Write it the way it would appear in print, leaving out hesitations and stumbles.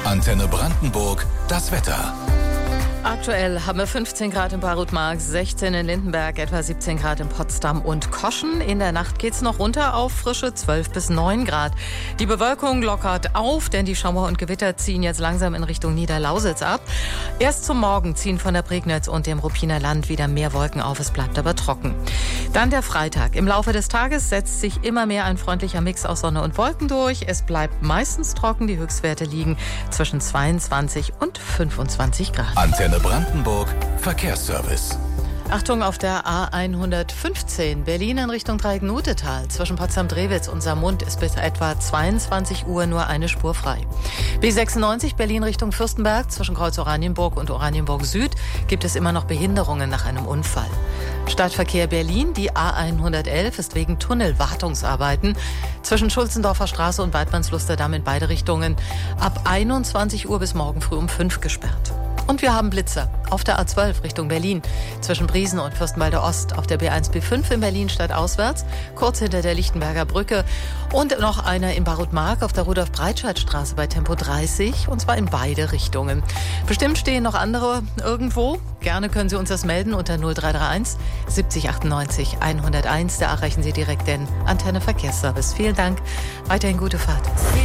Antenne Brandenburg, das Wetter. Aktuell haben wir 15 Grad in Barutmark, 16 in Lindenberg, etwa 17 Grad in Potsdam und Koschen. In der Nacht geht's noch runter auf frische 12 bis 9 Grad. Die Bewölkung lockert auf, denn die Schauer und Gewitter ziehen jetzt langsam in Richtung Niederlausitz ab. Erst zum Morgen ziehen von der Prignitz und dem Ruppiner Land wieder mehr Wolken auf. Es bleibt aber trocken. Dann der Freitag. Im Laufe des Tages setzt sich immer mehr ein freundlicher Mix aus Sonne und Wolken durch. Es bleibt meistens trocken. Die Höchstwerte liegen zwischen 22 und 25 Grad. Antenne Brandenburg, Verkehrsservice. Achtung auf der A115 Berlin in Richtung Dreieck-Nutetal. Zwischen Potsdam-Drewitz und Saarmund ist bis etwa 22 Uhr nur eine Spur frei. B96 Berlin Richtung Fürstenberg. Zwischen Kreuz Oranienburg und Oranienburg Süd gibt es immer noch Behinderungen nach einem Unfall. Stadtverkehr Berlin, die A111 ist wegen Tunnelwartungsarbeiten zwischen Schulzendorfer Straße und Weidmannslusterdamm in beide Richtungen ab 21 Uhr bis morgen früh um 5 gesperrt. Und wir haben Blitzer auf der A12 Richtung Berlin, zwischen Briesen und Fürstenwalde Ost, auf der B1 B5 in Berlin stadtauswärts, kurz hinter der Lichtenberger Brücke und noch einer in Barutmark auf der Rudolf-Breitscheid-Straße bei Tempo 30 und zwar in beide Richtungen. Bestimmt stehen noch andere irgendwo. Gerne können Sie uns das melden unter 0331 70 98 101. Da erreichen Sie direkt den Antenne Verkehrsservice. Vielen Dank. Weiterhin gute Fahrt.